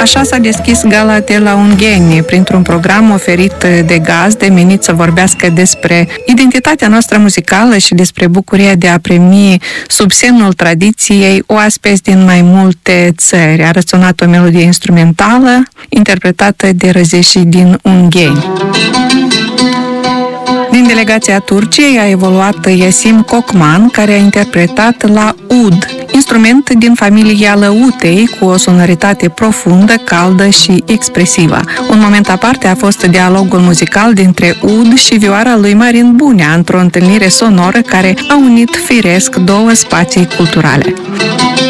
Așa s-a deschis Gala de la Ungheni, printr-un program oferit de gazde menit să vorbească despre identitatea noastră muzicală și despre bucuria de a primi sub semnul tradiției oaspeți din mai multe țări. A răsunat o melodie instrumentală interpretată de răzeșii din Ungheni. Din delegația Turciei a evoluat Yasim Kokman, care a interpretat la ud, instrument din familia lăutei cu o sonoritate profundă, caldă și expresivă. Un moment aparte a fost dialogul muzical dintre ud și vioara lui Marin Bunea, într-o întâlnire sonoră care a unit firesc două spații culturale.